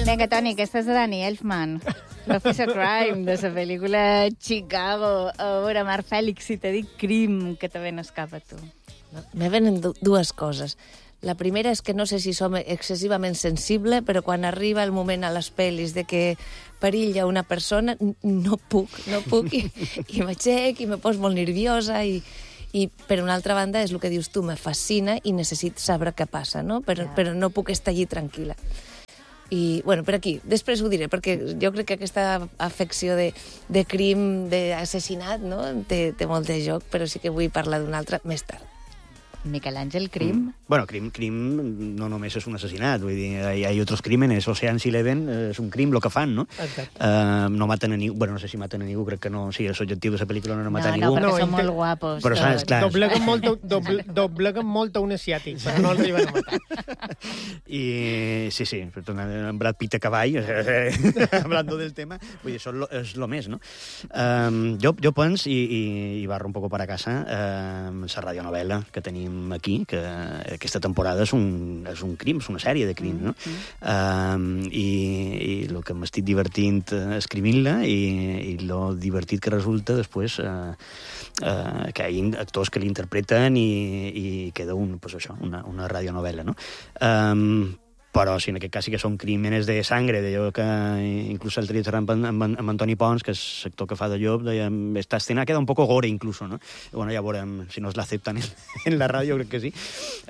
Vinga, Toni, aquesta és de Danny Elfman. L'Officer Crime, de la pel·lícula Chicago. A veure, Marc Fèlix, si t'he dit crim, que també no escapa a tu. Me venen dues coses. La primera és que no sé si som excessivament sensible, però quan arriba el moment a les pel·lis de que perilla una persona, no puc, i m'aixec i me poso molt nerviosa i per una altra banda és el que dius tu, me fascina i necessito saber què passa, no? Però no puc estar allí tranquil·la. I, bueno, per aquí, després ho diré, perquè jo crec que aquesta afecció de crim, d'assassinat, no? Té molt de joc, però sí que vull parlar d'un altre més tard. Miquel Àngel, crim? Bueno, crim no només és un assassinat, vull dir, hi ha altres crímenes. Ocean's 11 és un crim, el que fan, no? No maten a ningú, bueno, no sé si maten a ningú, crec que no, sí, l'objectiu de la pel·lícula no era matar a ningú. No, perquè són molt guapos. Però saps, clar... Dobleguen molt a un asiàtic, però no l'arriben a matar. I sí, en Brad Pitt a cavall, hablando del tema, vull dir, això és lo més, no? Jo penso, i barro un poco para casa, la radionovela que tenim aquí, que aquesta temporada és un crim, és una sèrie de crims, no? I el que m'estic divertint escrivint-la i lo divertit que resulta després que hi ha actors que l'interpreten i queda una radionovela, no? Però sí, en aquest cas sí que són crímenes de sangre, d'allò que inclús el tria amb Antoni Pons, que és l'actor que fa de Llop, deia, esta escena queda un poco gore, incluso, no? Bueno, ja veurem si nos l'acepten en la ràdio, crec que sí.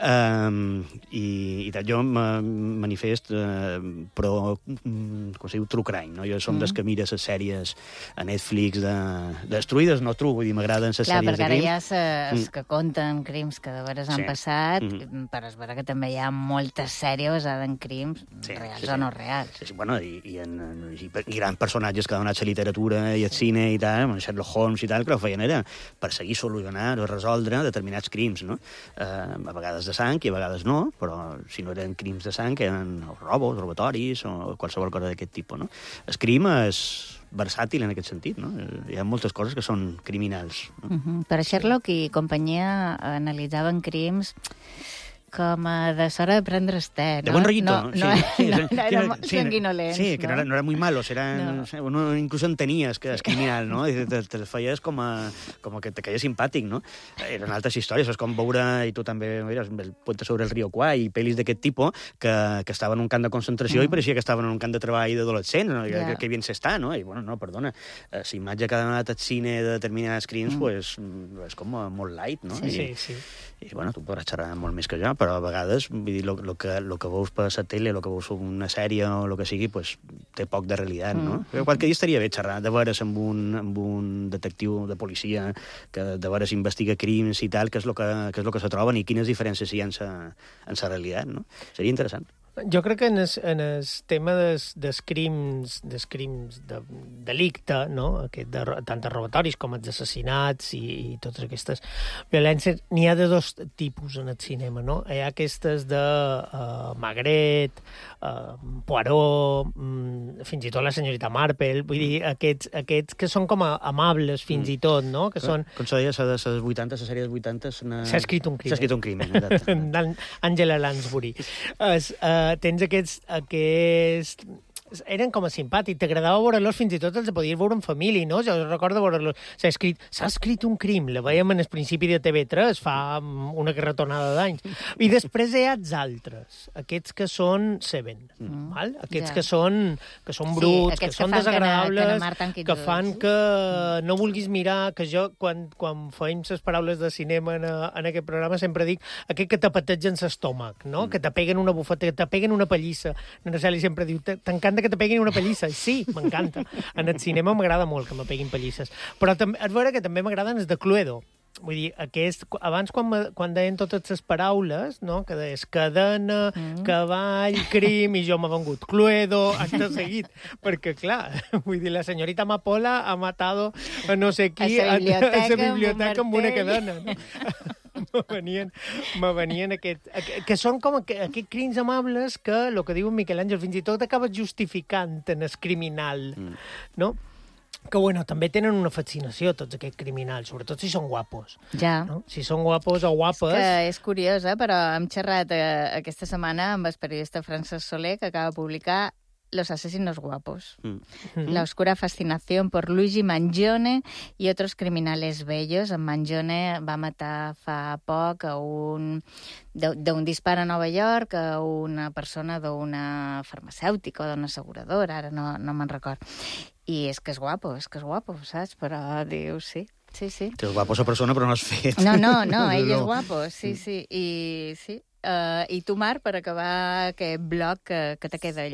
I jo manifest pro, com se diu, true crime, no? Jo som dels que mira les sèries a Netflix destruïdes, no true, vull dir, m'agraden les sèries de crims. Clar, perquè ara hi ha els que conten crims que de veres han passat, però és vera que també hi ha moltes sèries basades en crims reals o no reals. Sí, bueno, i grans personatges que han donat la literatura i el cine i tal, Sherlock Holmes i tal, que ho feien era perseguir, solucionar o resoldre determinats crims, no? A vegades de sang i a vegades no, però si no eren crims de sang eren robos, robatoris o qualsevol cosa d'aquest tipus, no? El crim és versàtil en aquest sentit, no? Hi ha moltes coses que són criminals. No? Per a Sherlock i companyia analitzaven crims com de s'hora de prendre's té, no? De buen rollito. No era sanguinolent. Sí, que no era muy malos, uno incluso entenies que és criminal, no? I te feies com que te caia simpàtic, no? Eren altres històries, és com veure, i tu també mires, el Puente sobre el río Kwai i pel·lis d'aquest tipus que estaven en un camp de concentració i pareixia que estaven en un camp de treball d'adolescents, no? Que bien s'està, no? I bueno, no, perdona, la imatge que ha donat al cine de determinats crims, pues, és com molt light, no? Sí. I bueno, tu podràs xerrar molt més que jo, però a vegades, vull dir, el que veus per la tele, el que veus una sèrie o el que sigui, pues, té poc de realitat, no? Qualque dia estaria bé xerrar de veres amb un detectiu de policia que de veres investiga crims i tal, què és el que se troben i quines diferències hi ha en la realitat, no? Seria interessant. Jo crec que en el tema dels crims de delicte, no? Tant els robatoris com els assassinats i totes aquestes violències, n'hi ha de dos tipus en el cinema, no? Hi ha aquestes de Magret, Poirot, fins i tot la senyorita Marple, vull dir, aquests que són com amables fins i tot, no? Que són... Com se deia, la sèrie dels 80... S'ha escrit un crimen. S'ha escrit un crimen, exacte. Angela Lansbury. Tens aquests... Eren com a simpàtics, t'agradava veure-los, fins i tot els podies veure en família, no? Jo recordo veure-los. S'ha escrit un crim, la veiem en el principi de TV3, fa una carretonada d'anys. I després hi ha els altres, aquests que són Seven, val? Aquests que són bruts, que són desagradables, que fan que no vulguis mirar, que jo, quan feim les paraules de cinema en aquest programa, sempre dic aquest que te pategen l'estómac, no? Que te peguen una bufeta, que te peguen una pallissa. La Celi sempre diu, t'encanta que te peguin una pallissa. Sí, m'encanta. En el cinema m'agrada molt que me peguin pallisses. Però és vera que també m'agraden els de Cluedo. Vull dir, abans quan deien totes les paraules, no? Que deies cadena, cavall, crim, i jo m'ha vengut Cluedo, acte seguit. Perquè, clar, vull dir, la senyorita Amapola ha matado a no sé qui a la biblioteca amb una cadena, no? Me venien que són com aquests crims amables que, el que diu Miquel Àngel, fins i tot acabes justificant en el criminal, no? Que, bueno, també tenen una fascinació, tots aquests criminals, sobretot si són guapos. Ja. No? Si són guapos o guapes... És que és curiós, però hem xerrat aquesta setmana amb el periodista Francesc Soler, que acaba de publicar Los asesinos guapos. La oscura fascinación por Luigi Mangione i otros criminales bellos. En Mangione va matar fa poc d'un dispar a Nova York a una persona d'una farmacèutica o d'una asseguradora, ara no me'n record. I és que és guapo, saps? Però dius, sí. Sí. Que és guapo la persona, però no has fet. No, ell és guapo, sí. I tu, Marc, per acabar aquest bloc que te queda allò.